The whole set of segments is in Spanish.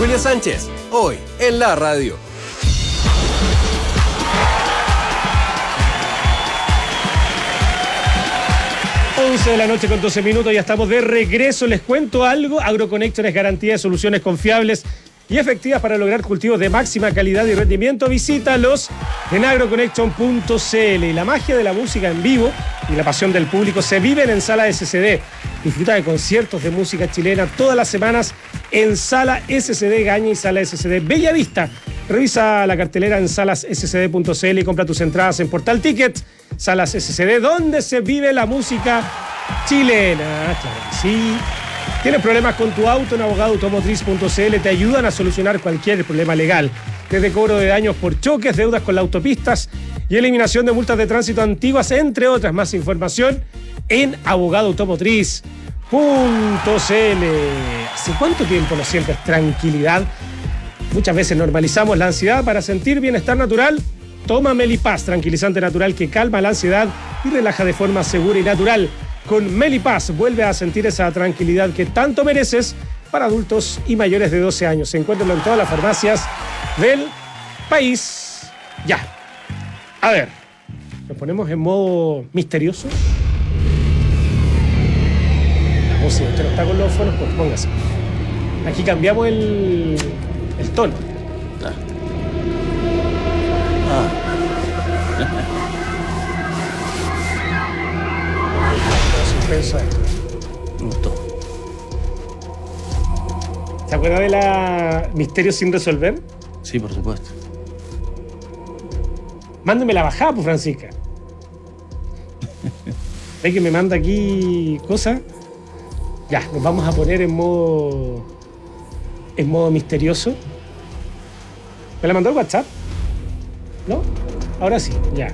Julio Sánchez, hoy en la radio. De la noche con 12 minutos, ya estamos de regreso. Les cuento algo: AgroConnection es garantía de soluciones confiables y efectivas para lograr cultivos de máxima calidad y rendimiento. Visítalos en agroconnection.cl. Y la magia de la música en vivo y la pasión del público se viven en Sala SCD. Disfruta de conciertos de música chilena todas las semanas en Sala SCD Gaña y Sala SCD Bellavista. Revisa la cartelera en salasscd.cl y compra tus entradas en Portal Tickets. Salas SCD, donde se vive la música chilena. Claro que sí. ¿Tienes problemas con tu auto? En abogadoautomotriz.cl te ayudan a solucionar cualquier problema legal. Desde cobro de daños por choques, deudas con las autopistas y eliminación de multas de tránsito antiguas, entre otras. Más información en abogadoautomotriz.cl. ¿Hace cuánto tiempo no sientes tranquilidad? Muchas veces normalizamos la ansiedad. Para sentir bienestar natural, toma Melipaz, tranquilizante natural que calma la ansiedad y relaja de forma segura y natural. Con Melipaz vuelve a sentir esa tranquilidad que tanto mereces, para adultos y mayores de 12 años. Encuéntralo en todas las farmacias del país. Ya. A ver, nos ponemos en modo misterioso. O si usted no está con los fonos, pues póngase. Aquí cambiamos el tono. Me gustó. ¿Se acuerda de la Misterio sin resolver? Sí, por supuesto. Mándeme la bajada, pues, Francisca. ¿Ve que me manda aquí cosas? Ya, nos vamos a poner en modo misterioso. ¿Me la mandó el WhatsApp? ¿No? Ahora sí, ya.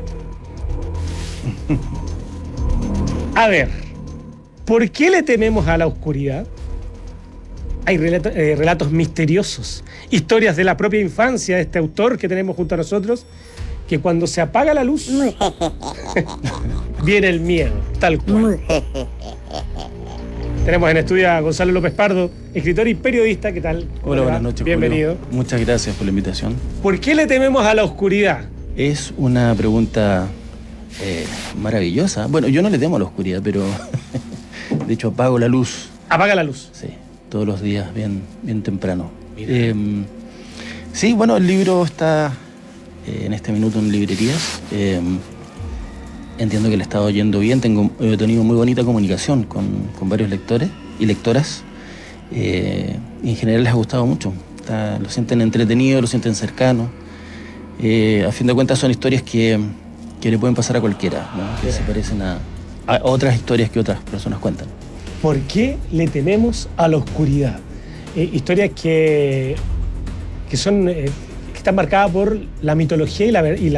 A ver, ¿por qué le tememos a la oscuridad? Hay relatos misteriosos, historias de la propia infancia de este autor que tenemos junto a nosotros, que cuando se apaga la luz, viene el miedo, tal cual. Tenemos en estudio a Gonzalo López Pardo, escritor y periodista. ¿Qué tal? Hola, buenas noches, bienvenido. Julio. Muchas gracias por la invitación. ¿Por qué le tememos a la oscuridad? Es una pregunta maravillosa. Bueno, yo no le temo a la oscuridad, pero de hecho apago la luz. Apaga la luz. Sí, todos los días, bien temprano. Sí, bueno, el libro está en este minuto en librerías. Entiendo que le ha estado yendo bien. He tenido muy bonita comunicación con varios lectores y lectoras. Y en general les ha gustado mucho. Lo sienten entretenido, lo sienten cercano. A fin de cuentas son historias que le pueden pasar a cualquiera, ¿no? Que se parecen a otras historias que otras personas cuentan. ¿Por qué le tememos a la oscuridad? Historias que son que están marcadas por la mitología y la